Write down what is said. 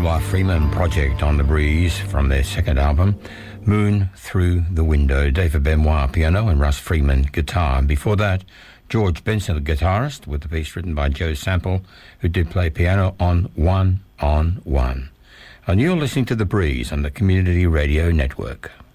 Blythe Freeman project on the breeze from their second album, Moon Through the Window. David Benoit, piano, and Russ Freeman, guitar. Before that, George Benson, the guitarist, with the piece written by Joe Sample, who did play piano on One on One. And you're listening to The Breeze on the Community Radio Network.